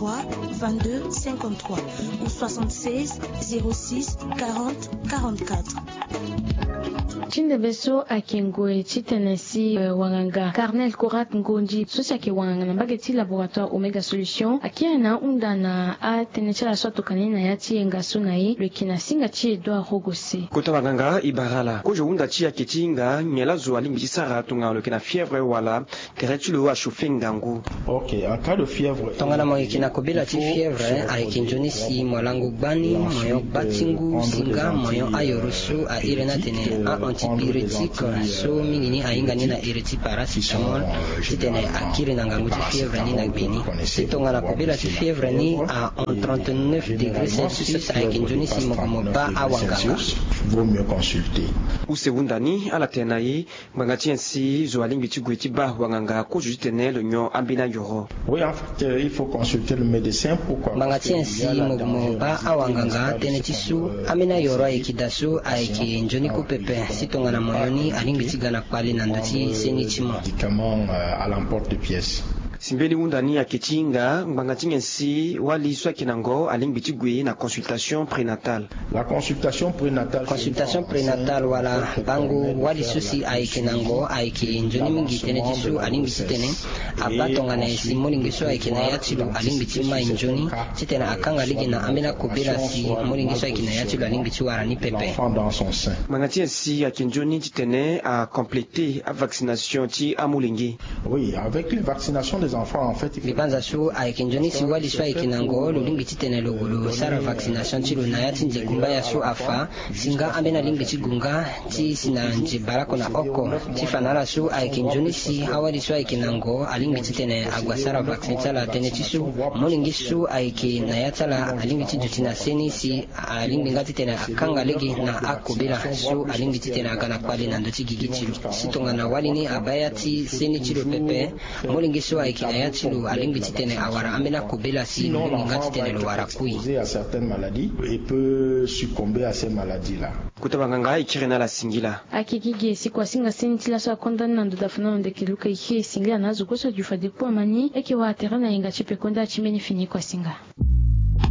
83 22 53 ou 76 06 40 44. Chinde beso akengwe chitenesi wanganga Carnel Korat Ngonji sosi ake wanganga na mbageti laboratoire Omega Solution akiana undana a tenechala soto kanina yati engaso nai lekina singa chi Edouard Rogosé kota wanganga ibarala kojo unda chi aketinga nyela zo alimbi sara tunga lekina fièvre wala teretulo a chauffer ngangu. OK, en cas de fièvre tongana mo ikina kobela ti fièvre a ikinjonisi molango gbani moyo batingu singa moyo ayorosu a irena tene a antipyrétique so mingini ainga ni na ireti paracetamol titene akiri na ngangu ti fièvre ni na gbeni tongana kobela ti fièvre ni a 39 degrés Celsius a ikinjonisi mokomoba a wanganga vaut mieux consulter. Ou segundani ala tenayi mbangati ensi zo alimbi ti gweti ba wanganga ko jutene le nyo ambina yoro. Oui, en fait, il faut consulter le médecin. Pourquoi? Mbangati ensi mokomoba a wanganga tene ti su amina yoro aikidasu aiki njoni ko pepe sitongana moyoni alimbi ti gana kwali na ndoti seni ti mo médicament à l'emporte-pièce. Simbeli undani aketinga mbangati ensi wali swa kinango alimbi ti gwe na consultation prénatale. La consultation prénatale wala bango wali susi aikinango aiki njoni mingi tene ti su alimbi ti tene abatongana ensi molingi so aikina yatilu alimbi ti ma njoni titene akanga ligi na amina kobela si molingi so aikina yatilu alimbi ti warani pepe mbangati ensi akenjoni titene a compléter a vaccination ti amulingi. Oui, avec les vaccinations des enfants en fait libanza su aikinjoni si wali so aikinango lulimbi titene logulu sara vaccination ti luna yati nje kumbaya su afa singa amena limbi ti gunga ti sina nje barako na oko ti fanala su aikinjoni si hawali so aikinango alimbi titene agwa sara vaccine tala tene ti su molingi su aiki na yatala alimbi ti jutina seni si alimbi ngati tene akanga ligi na akobela su alimbi titene agana kwali na ndoti gigi tilu sitonga na wali ni abaya ti seni tilu pepe molingi su aiki na yatilu alimbi titene awara amena kobela si molingi ngati tene lo wara kui à certaines maladies et peut succomber à ces maladies là. Kutabanganga ikirena la singila akikige sikwa singa seni tila so akondana na ndoda fana ndeke luka ihe singila nazo koso jufa de kwa mani eke wa terana inga chipe konda chimeni fini kwa singa.